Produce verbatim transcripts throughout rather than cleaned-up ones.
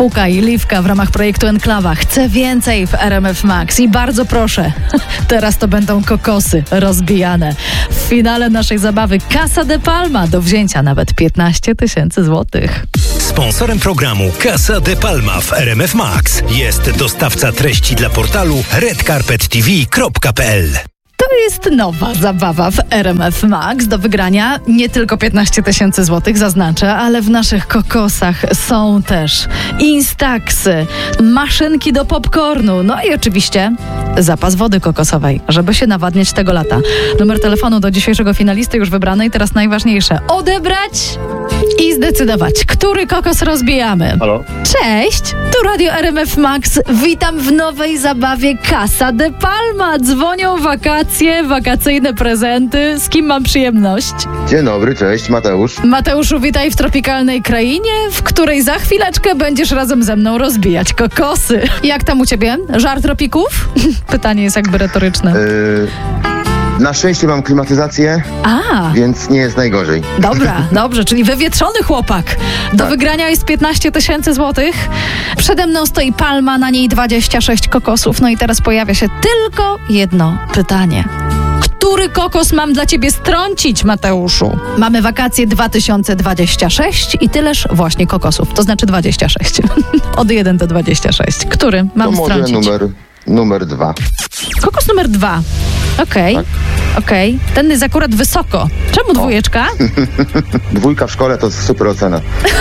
Fuka i Liwka w ramach projektu Enklawa. Chcę więcej w R M F Max i bardzo proszę, teraz to będą kokosy rozbijane. W finale naszej zabawy Casa de Palma do wzięcia nawet piętnaście tysięcy złotych. Sponsorem programu Casa de Palma w R M F Max jest dostawca treści dla portalu red carpet t v kropka p l. To jest nowa zabawa w R M F Max. Do wygrania nie tylko piętnaście tysięcy złotych, zaznaczę, ale w naszych kokosach są też Instaxy, maszynki do popcornu, no i oczywiście zapas wody kokosowej, żeby się nawadniać tego lata. Numer telefonu do dzisiejszego finalisty już wybrany i teraz najważniejsze. Odebrać i zdecydować, który kokos rozbijamy. Halo? Cześć, tu Radio R M F Max. Witam w nowej zabawie Casa de Palma. Dzwonią wakacje, wakacyjne prezenty. Z kim mam przyjemność? Dzień dobry, cześć, Mateusz. Mateuszu, witaj w tropikalnej krainie, w której za chwileczkę będziesz razem ze mną rozbijać kokosy. Jak tam u ciebie? Żar tropików? Pytanie jest jakby retoryczne. Yy, na szczęście mam klimatyzację, A, więc nie jest najgorzej. dobra, dobrze, czyli wywietrzony chłopak. Do Tak. wygrania jest piętnaście tysięcy złotych. Przede mną stoi palma, na niej dwadzieścia sześć kokosów. No i teraz pojawia się tylko jedno pytanie. Który kokos mam dla ciebie strącić, Mateuszu? Mamy wakacje dwa tysiące dwadzieścia sześć i tyleż właśnie kokosów, to znaczy dwadzieścia sześć. Od jeden do dwudziestu sześciu. Który mam To może strącić? numer, numer dwa. Kokos numer dwa. Okej, Tak. okej. Ten jest akurat wysoko. Czemu dwójeczka? Dwójka w szkole to super ocena.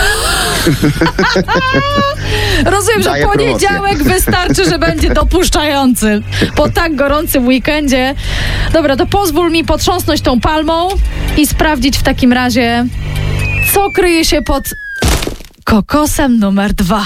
Rozumiem, że Daję poniedziałek wystarczy, że będzie dopuszczający po tak gorącym weekendzie. Dobra, to pozwól mi potrząsnąć tą palmą i sprawdzić w takim razie, co kryje się pod kokosem numer dwa.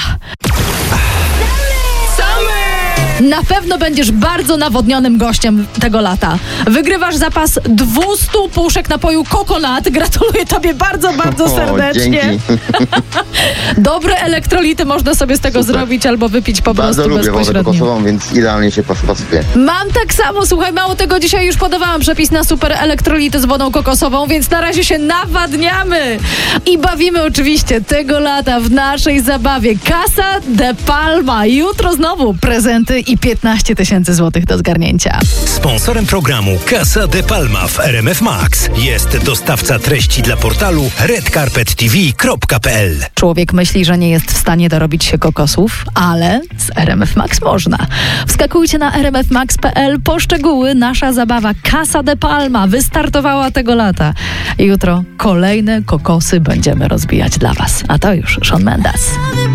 Na pewno będziesz bardzo nawodnionym gościem tego lata. Wygrywasz zapas dwieście puszek napoju Coconut. Gratuluję tobie bardzo, bardzo serdecznie. O, dzięki. Dobre elektrolity można sobie z tego Super. zrobić albo wypić po Bardzo prostu lubię wodę bezpośrednio. kokosową, więc idealnie się pas- pasuje. Mam tak samo, słuchaj, mało tego, dzisiaj już podawałam przepis na super elektrolity z wodą kokosową, więc na razie się nawadniamy i bawimy oczywiście tego lata w naszej zabawie Casa de Palma. Jutro znowu prezenty i piętnaście tysięcy złotych do zgarnięcia. Sponsorem programu Casa de Palma w R M F Max jest dostawca treści dla portalu red carpet t v kropka p l. Człowiek myśli, że nie jest w stanie dorobić się kokosów, ale z R M F Max można. Wskakujcie na r m f max kropka p l po szczegóły. Nasza zabawa Casa de Palma wystartowała tego lata. Jutro kolejne kokosy będziemy rozbijać dla was. A to już Shawn Mendes.